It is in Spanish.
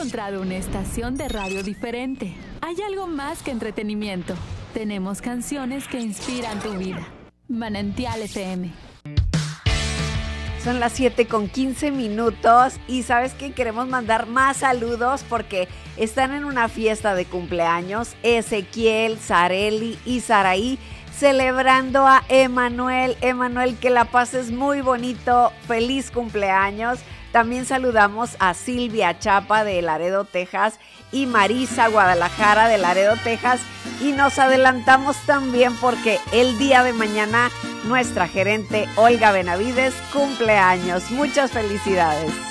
encontrado una estación de radio diferente. Hay algo más que entretenimiento. Tenemos canciones que inspiran tu vida. Manantial FM. Son las 7:15 y ¿sabes qué? Queremos mandar más saludos porque están en una fiesta de cumpleaños Ezequiel, Sareli y Saraí, celebrando a Emanuel. Emanuel, que la pases muy bonito, feliz cumpleaños. También saludamos a Silvia Chapa de Laredo, Texas, y Marisa Guadalajara de Laredo, Texas. Y nos adelantamos también porque el día de mañana nuestra gerente Olga Benavides cumple años. Muchas felicidades.